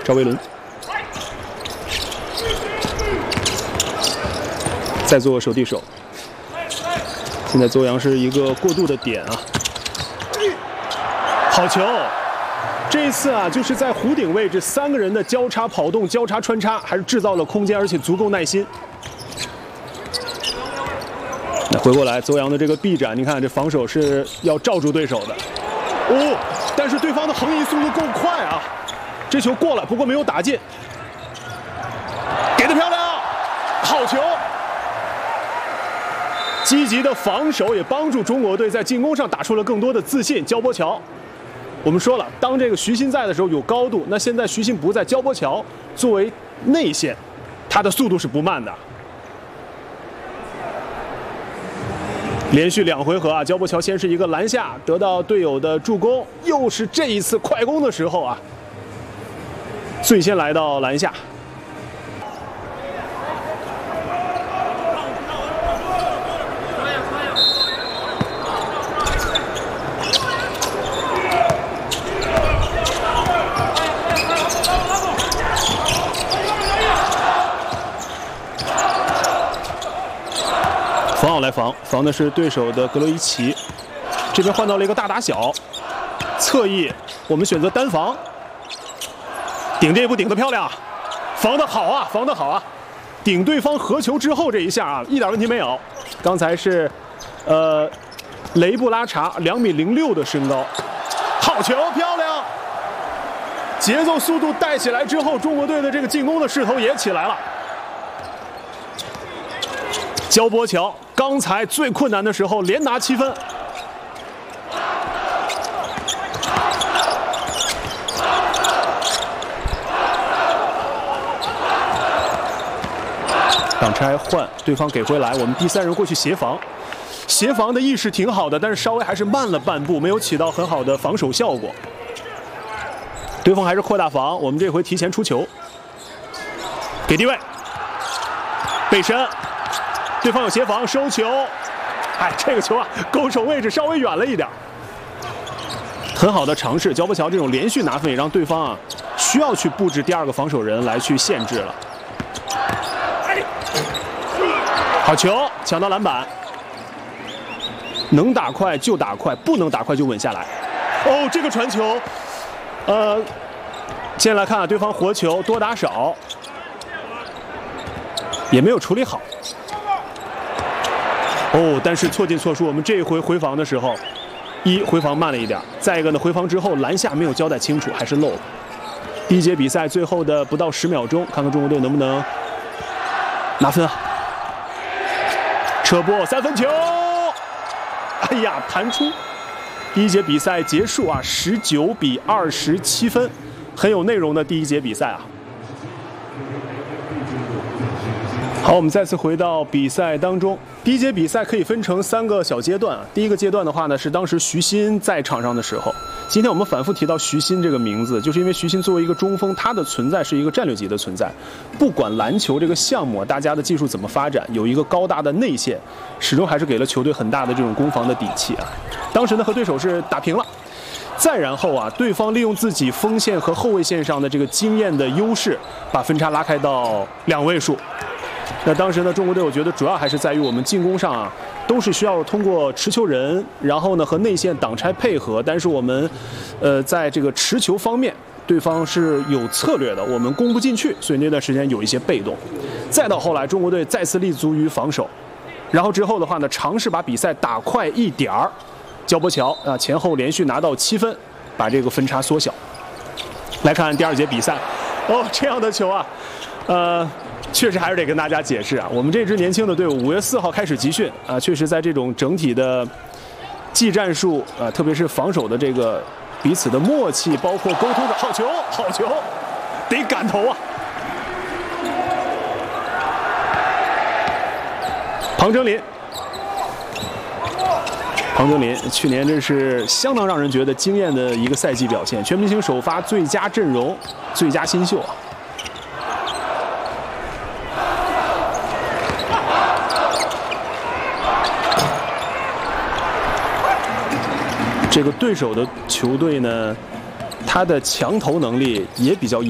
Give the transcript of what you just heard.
赵维伦再做手递手。现在邹阳是一个过渡的点啊，好球！这一次啊，就是在弧顶位置3个人的交叉跑动、交叉穿插，还是制造了空间，而且足够耐心。那回过来，邹阳的这个臂展，你看这防守是要罩住对手的。哦，但是对方的横移速度够快啊，这球过了，不过没有打进。给得漂亮，好球！积极的防守也帮助中国队在进攻上打出了更多的自信。焦波乔，我们说了，当这个徐新在的时候有高度，那现在徐新不在，焦波乔作为内线，他的速度是不慢的。连续2回合啊，焦波乔先是一个篮下得到队友的助攻，又是这一次快攻的时候啊，最先来到篮下。防奥来防的是对手的格罗伊奇，这边换到了一个大打小，侧翼我们选择单防，顶这一步顶得漂亮，防得好啊，防得好啊！顶对方合球之后这一下啊，一点问题没有。刚才是雷布拉查2.06米的身高，好球，漂亮！节奏速度带起来之后，中国队的这个进攻的势头也起来了。焦波乔刚才最困难的时候连拿7分，挡拆换，对方给回来，我们第3人过去协防，协防的意识挺好的，但是稍微还是慢了半步，没有起到很好的防守效果。对方还是扩大防，我们这回提前出球，给低位，背身。对方有协防，收球，哎，这个球啊，勾手位置稍微远了一点，很好的尝试。焦波乔这种连续拿分也让对方啊需要去布置第2个防守人来去限制了。好球，抢到篮板，能打快就打快，不能打快就稳下来。哦，这个传球，接下来看啊，对方活球多打少，也没有处理好。哦，但是错进错出，我们这一回回防的时候，回防慢了一点，再一个呢，回防之后篮下没有交代清楚，还是漏了。第1节比赛最后的不到10秒钟，看看中国队能不能拿分啊！车波3分球，哎呀，弹出。第1节比赛结束啊，19比27分，很有内容的第1节比赛啊。好，我们再次回到比赛当中。第1节比赛可以分成3个小阶段啊。第1个阶段的话呢，是当时徐新在场上的时候。今天我们反复提到徐新这个名字，就是因为徐新作为一个中锋，他的存在是一个战略级的存在。不管篮球这个项目，大家的技术怎么发展，有一个高大的内线，始终还是给了球队很大的这种攻防的底气啊。当时呢，和对手是打平了。再然后啊，对方利用自己锋线和后卫线上的这个经验的优势，把分差拉开到2位数。那当时呢，中国队我觉得主要还是在于我们进攻上啊，都是需要通过持球人，然后呢和内线挡拆配合。但是我们，在这个持球方面，对方是有策略的，我们攻不进去，所以那段时间有一些被动。再到后来，中国队再次立足于防守，然后之后的话呢，尝试把比赛打快一点儿。焦波乔啊，前后连续拿到7分，把这个分差缩小。来看第2节比赛，哦，这样的球啊，确实还是得跟大家解释啊，我们这支年轻的队伍5月4号开始集训啊，确实在这种整体的技战术啊，特别是防守的这个彼此的默契，包括沟通的，好球，好球，得赶头啊！庞征林，去年真是相当让人觉得惊艳的一个赛季表现，全明星首发最佳阵容、最佳新秀啊！这个对手的球队呢，他的强投能力也比较